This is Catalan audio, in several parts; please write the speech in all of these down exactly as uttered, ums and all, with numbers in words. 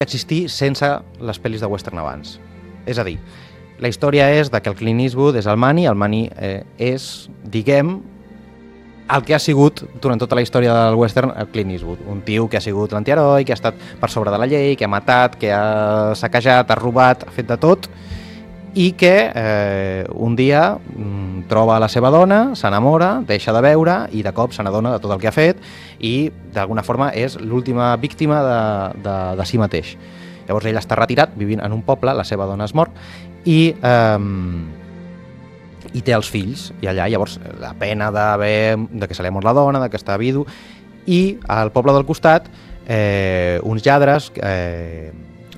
existir sense les pel·lis de western abans. És a dir, la història és de que el Clint Eastwood és el Manny, el Manny eh, és, diguem, el que ha sigut durant tota la història del western el Clint Eastwood, un tio que ha sigut l'antiheroi, que ha estat per sobre de la llei, que ha matat, que ha saquejat, ha robat, ha fet de tot, i que eh, un dia mm, troba la seva dona, s'enamora, deixa de veure i de cop se n'adona de tot el que ha fet i d'alguna forma és l'última víctima de, de, de si mateix. Llavors ell està retirat, vivint en un poble, la seva dona es mor i, eh, i té els fills i allà llavors la pena d'haver, de que se li ha mort la dona, de que està vidu, i al poble del costat eh, uns lladres eh,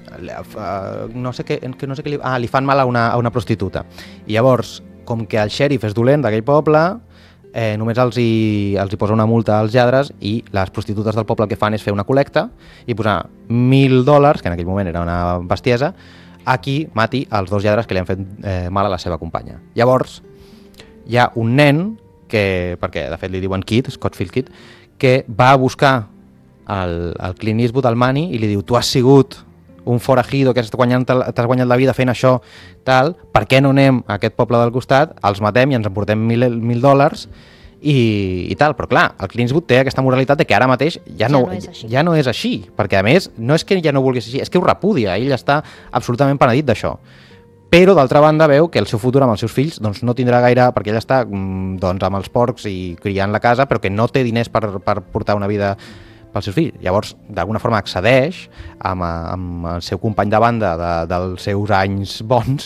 Uh, no sé què, que no sé què li, ah, li fan mal a una, a una prostituta i llavors, com que el xèrif és dolent d'aquell poble, eh, només els hi, els hi posa una multa als lladres i les prostitutes del poble el que fan és fer una col·lecta i posar mil dòlars, que en aquell moment era una bestiesa, a qui mati els dos lladres que li han fet eh, mal a la seva companya. Llavors hi ha un nen que, perquè de fet li diuen Kid, Scottfield Kid, que va a buscar el, el Clint Eastwood, el Manny, i li diu: tu has sigut un forajido que t'has guanyat, t'has guanyat la vida fent això, tal, per què no anem a aquest poble del costat, els matem i ens emportem mil, mil dòlars i, i tal, però clar, el Clint Eastwood té aquesta moralitat de que ara mateix ja no, ja, no ja no és així, perquè a més no és que ja no vulguis així, és que ho repudia, ell està absolutament penedit d'això. Però d'altra banda veu que el seu futur amb els seus fills doncs, no tindrà gaire, perquè ell està doncs, amb els porcs i criant la casa, però que no té diners per, per portar una vida pels seus fills. Llavors, d'alguna forma accedeix amb, amb el seu company de banda de, dels seus anys bons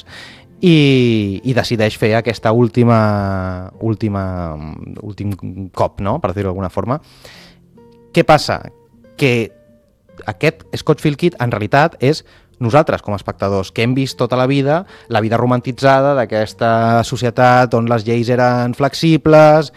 i, i decideix fer aquesta última, última últim cop, no? Per dir-ho d'alguna forma. Què passa? Que aquest Scottfield Kid en realitat és nosaltres com a espectadors, que hem vist tota la vida la vida romantitzada d'aquesta societat on les lleis eren flexibles,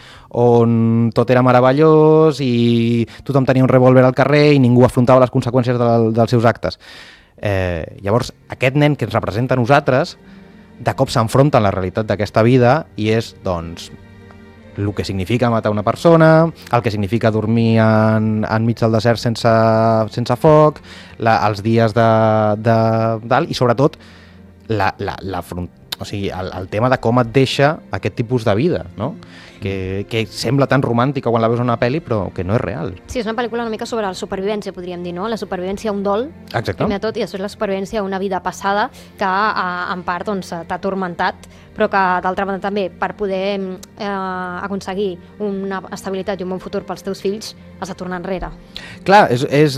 on tot era meravellós i tothom tenia un revòlver al carrer i ningú afrontava les conseqüències de, dels seus actes. Eh, llavors, aquest nen que ens representa a nosaltres, de cop s'enfronta a la realitat d'aquesta vida i és, doncs, el que significa matar una persona, el que significa dormir en, enmig del desert sense, sense foc, la, els dies de, de dalt i sobretot la, la, la front, o sigui, el, el tema de com et deixa aquest tipus de vida, no? Que, que sembla tan romàntica quan la veus en una pel·li però que no és real. Sí, és una pel·lícula una mica sobre la supervivència, podríem dir, no? La supervivència a un dol, exacte, primer de tot, i després la supervivència a una vida passada que a, en part doncs, t'ha atormentat, però que d'altra banda també per poder eh, aconseguir una estabilitat i un bon futur pels teus fills has de tornar enrere. Clar, és, és